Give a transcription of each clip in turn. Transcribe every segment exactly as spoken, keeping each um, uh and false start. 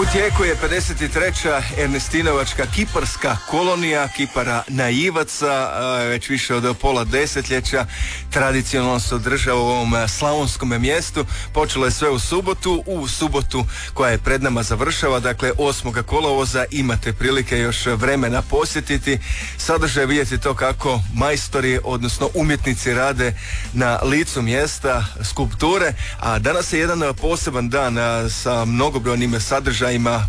U tijeku je pedeset treća Ernestinovačka kiparska kolonija kipara naivaca, već više od pola desetljeća. Tradicionalno se održava u ovom slavonskom mjestu. Počelo je sve u subotu, u subotu koja je pred nama završava, dakle osmog kolovoza. Imate prilike još vremena posjetiti, sadržaj vidjeti to kako majstori, odnosno umjetnici rade na licu mjesta skulpture, a danas je jedan poseban dan sa mnogobrojnim sadržajima,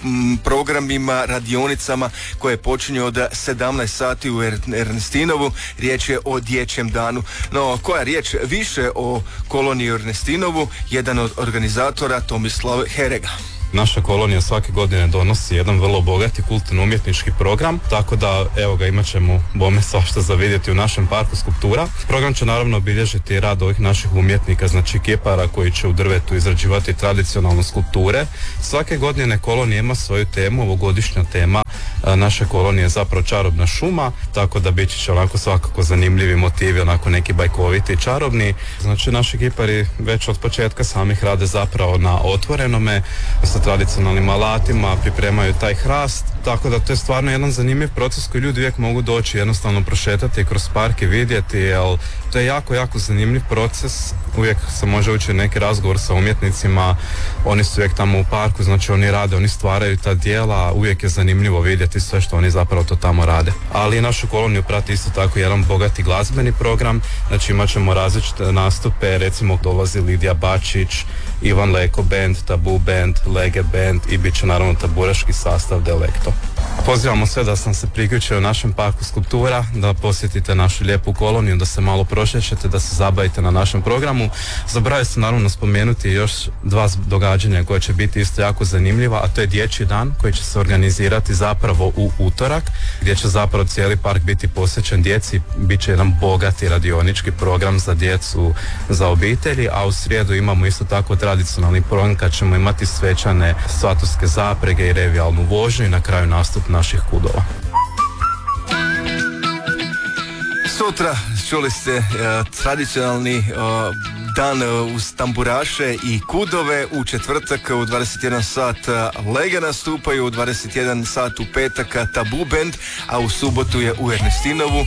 programima, radionicama koje počinju od sedamnaest sati u Ernestinovu. Riječ je o dječjem danu. No, koja riječ više o koloniji Ernestinovu, jedan od organizatora Tomislav Herega. Naša kolonija svake godine donosi jedan vrlo bogati kulturno umjetnički program, tako da evo ga imat ćemo bome svašta za vidjeti u našem parku skulptura. Program će naravno obilježiti rad ovih naših umjetnika, znači kipara koji će u drvetu izrađivati tradicionalne skulpture. Svake godine kolonija ima svoju temu, ovogodišnja tema naše kolonije je zapravo čarobna šuma, tako da bit će onako svakako zanimljivi motivi, onako neki bajkoviti i čarobni. Znači naši kipari već od početka samih rade zapravo na otvorenome, sa tradicionalnim alatima, pripremaju taj hrast, tako da to je stvarno jedan zanimljiv proces koji ljudi uvijek mogu doći, jednostavno prošetati kroz park i vidjeti, jer to je jako, jako zanimljiv proces. Uvijek se može ući neki razgovor sa umjetnicima, oni su uvijek tamo u parku, znači oni rade, oni stvaraju ta djela, uvijek je zanimljivo vidjeti sve što oni zapravo to tamo rade. Ali našu koloniju prati isto tako jedan bogati glazbeni program, znači imat ćemo različite nastupe, recimo dolazi Lidija Bačić, Ivan Leko band, Tabu band, Lege band i bit će naravno taburaški sastav Delekto. Pozivamo sve da sam se priključio u našem parku skulptura, da posjetite našu lijepu koloniju, da se malo prošećete, da se zabavite na našem programu. Zaboravio sam naravno spomenuti još dva događanja koja će biti isto jako zanimljiva, a to je dječji dan koji će se organizirati zapravo u utorak, gdje će zapravo cijeli park biti posvećen djeci, bit će jedan bogati radionički program za djecu, za obitelji, a u srijedu imamo isto tako tradicionalni program kad ćemo imati svečane svatovske zaprege i revijalnu vožnju i na kraju nastup naših kudova. Sutra čuli ste uh, tradicionalni uh, dan uz tamburaše i kudove. U četvrtak u dvadeset jedan sat Lege nastupaju, u dvadeset jedan sat u petak Tabu band, a u subotu je u Ernestinovu